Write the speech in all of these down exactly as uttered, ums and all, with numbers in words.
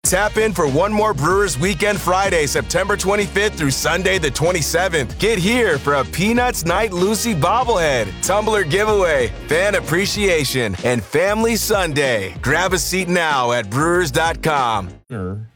Tap in for one more Brewers Weekend Friday, September twenty-fifth through Sunday the twenty-seventh. Get here for a Peanuts Night Lucy bobblehead, tumbler giveaway, fan appreciation, and family Sunday. Grab a seat now at brewers dot com. Drew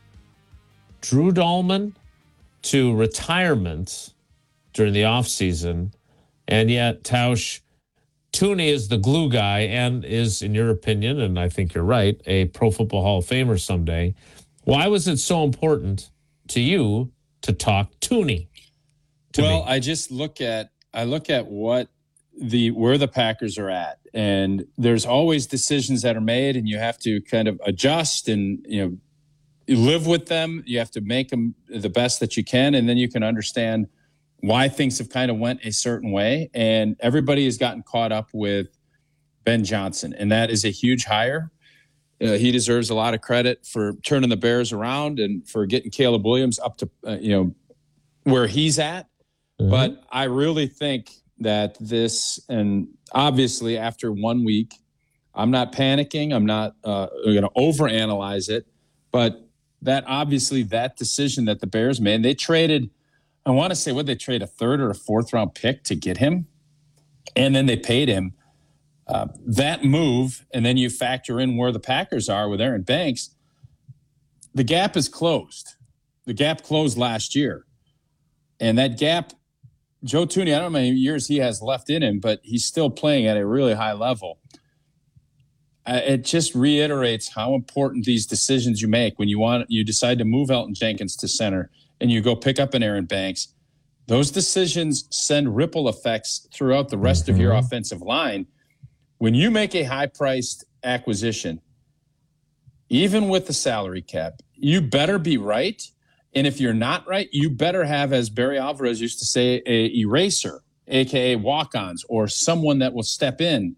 Dahlman to retirement during the offseason, and yet Tausch, Tooney is the glue guy and is, in your opinion, and I think you're right, a Pro Football Hall of Famer someday. Why was it so important to you to talk Tooney? To well, me? I just look at I look at what the where the Packers are at, and there's always decisions that are made, and you have to kind of adjust and you know you live with them. You have to make them the best that you can, and then you can understand why things have kind of went a certain way. And everybody has gotten caught up with Ben Johnson, and that is a huge hire. Uh, he deserves a lot of credit for turning the Bears around and for getting Caleb Williams up to, uh, you know, where he's at. Mm-hmm. But I really think that this, and obviously after one week, I'm not panicking. I'm not uh, going to overanalyze it, but that obviously that decision that the Bears made, they traded, I want to say, what they trade, a third or a fourth round pick to get him, and then they paid him. Uh, that move, and then you factor in where the Packers are with Aaron Banks, the gap is closed. The gap closed last year. And that gap, Joe Tooney, I don't know how many years he has left in him, but he's still playing at a really high level. Uh, it just reiterates how important these decisions you make when you want you decide to move Elton Jenkins to center and you go pick up an Aaron Banks. Those decisions send ripple effects throughout the rest mm-hmm. of your offensive line. When you make a high-priced acquisition, even with the salary cap, you better be right. And if you're not right, you better have, as Barry Alvarez used to say, a eraser, a k a walk-ons, or someone that will step in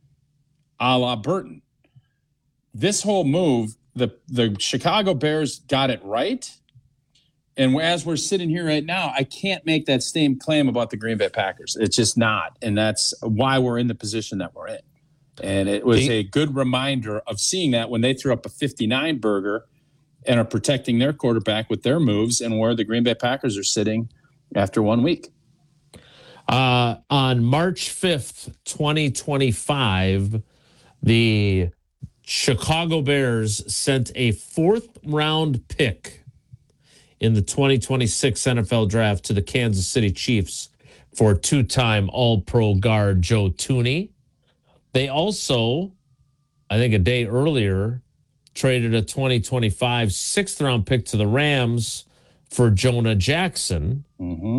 a la Burton. This whole move, the, the Chicago Bears got it right. And as we're sitting here right now, I can't make that same claim about the Green Bay Packers. It's just not. And that's why we're in the position that we're in. And it was a good reminder of seeing that when they threw up a fifty-nine burger and are protecting their quarterback with their moves, and where the Green Bay Packers are sitting after one week. Uh, on March fifth, twenty twenty-five, the Chicago Bears sent a fourth-round pick in the twenty twenty-six N F L Draft to the Kansas City Chiefs for two-time All-Pro guard Joe Tooney. They also, I think a day earlier, traded a twenty twenty-five sixth-round pick to the Rams for Jonah Jackson. Mm-hmm.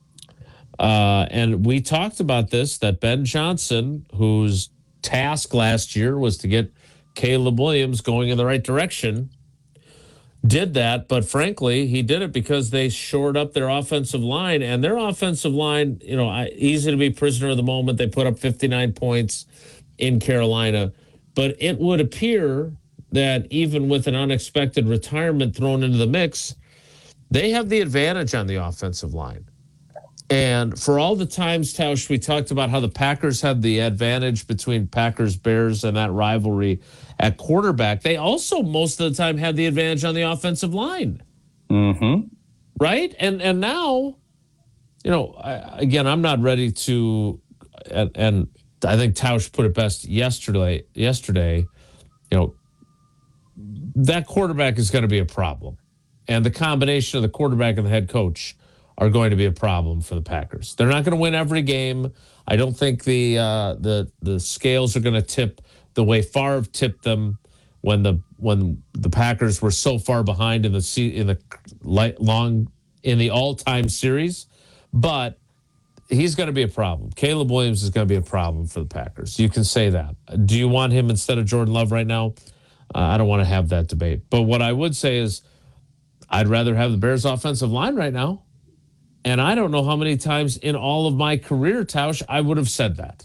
Uh, and we talked about this, that Ben Johnson, whose task last year was to get Caleb Williams going in the right direction, did that. But frankly, he did it because they shored up their offensive line. And their offensive line, you know, easy to be prisoner of the moment. They put up fifty-nine points in Carolina. But it would appear that even with an unexpected retirement thrown into the mix, they have the advantage on the offensive line. And for all the times, Tausch, we talked about how the Packers had the advantage between Packers-Bears and that rivalry at quarterback, they also most of the time had the advantage on the offensive line. Mm-hmm. Right? And and now, you know, I, again, I'm not ready to, and, and I think Tausch put it best yesterday, yesterday, you know, that quarterback is going to be a problem. And the combination of the quarterback and the head coach are going to be a problem for the Packers. They're not going to win every game. I don't think the uh, the the scales are going to tip the way Favre tipped them when the when the Packers were so far behind in the in the light, long in the all-time series. But he's going to be a problem. Caleb Williams is going to be a problem for the Packers. You can say that. Do you want him instead of Jordan Love right now? Uh, I don't want to have that debate. But what I would say is I'd rather have the Bears offensive line right now. And I don't know how many times in all of my career, Tausch, I would have said that.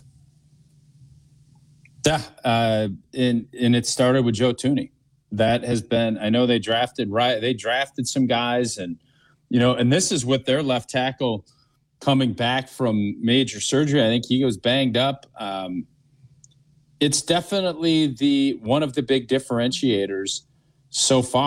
Yeah, uh, and and it started with Joe Tooney. That has been. I know they drafted right. They drafted some guys, and you know, and this is with their left tackle coming back from major surgery. I think he was banged up. Um, it's definitely the one of the big differentiators so far.